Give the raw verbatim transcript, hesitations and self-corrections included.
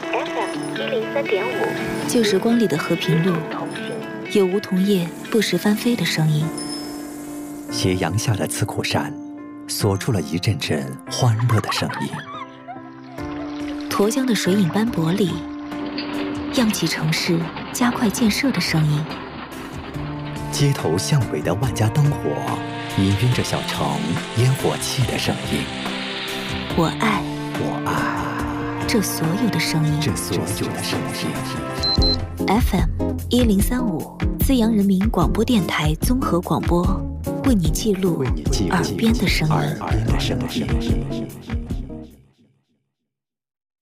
F M 一零三点五， 旧时光里的和平路，有梧桐叶不时翻飞的声音。 斜阳下的刺口山，锁住了一阵阵欢乐的声音。 沱江的水影斑驳里，漾起城市加快建设的声音。 街头巷尾的万家灯火，氤氲着小城烟火气的声音。 我爱， 我爱这所有的声音， 这所有的声音。 F M 一零三五，资阳人民广播电台综合广播，为你记录为你记录耳边的声音。 耳边的声音。